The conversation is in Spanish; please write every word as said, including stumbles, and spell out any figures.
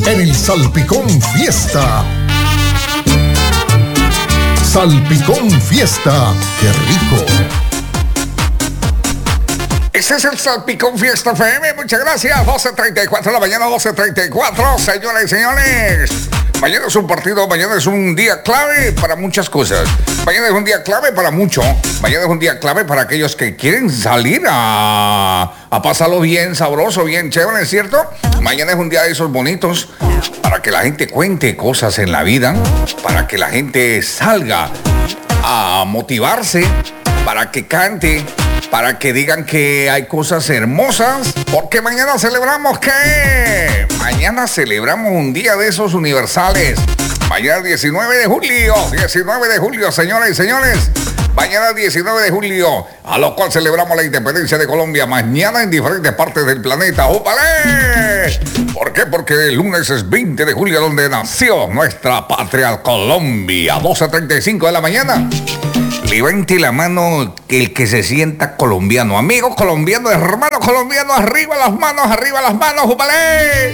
en el Salpicón Fiesta. Salpicón Fiesta, qué rico. Ese es el Salpicón Fiesta F M. Muchas gracias. doce treinta y cuatro de la mañana, doce treinta y cuatro. Señoras y señores, mañana es un partido, mañana es un día clave para muchas cosas. Mañana es un día clave para mucho. Mañana es un día clave para aquellos que quieren salir a, a pasarlo bien, sabroso, bien chévere, ¿cierto? Mañana es un día de esos bonitos para que la gente cuente cosas en la vida, para que la gente salga a motivarse, para que cante, para que digan que hay cosas hermosas, porque mañana celebramos, ¿qué? Mañana celebramos un día de esos universales. Mañana diecinueve de julio, diecinueve de julio, señoras y señores. Mañana diecinueve de julio, a lo cual celebramos la independencia de Colombia. Mañana en diferentes partes del planeta. ¡Ópale! ¿Por qué? Porque el lunes es veinte de julio, donde nació nuestra patria Colombia. doce treinta y cinco de la mañana. Levante la mano el que se sienta colombiano. Amigo colombiano, hermano colombiano, arriba las manos, arriba las manos, ¡ópale!